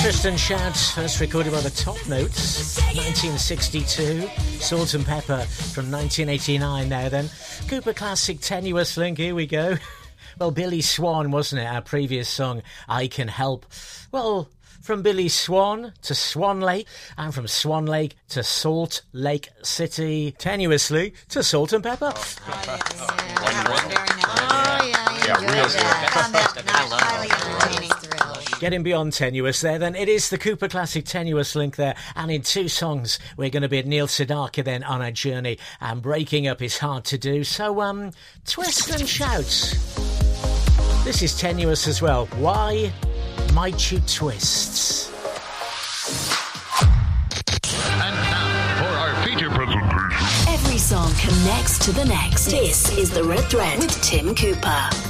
Twist and Shout, first recorded by the Top Notes, 1962. Salt and Pepper from 1989 now then. Cooper Classic, Tenuous Link, here we go. Well, Billy Swan, wasn't it, our previous song, I Can Help. Well, from Billy Swan to Swan Lake, and from Swan Lake to Salt Lake City, tenuously to Salt and Pepper. Getting beyond tenuous there then. It is the Cooper Classic Tenuous Link there, and in 2 songs we're going to be at Neil Sedaka then on our journey, and breaking up is hard to do, so twist and shout. This is tenuous as well. Why might you twist? And now for our feature presentation. Every song connects to the next. This is The Red Thread with Tim Cooper.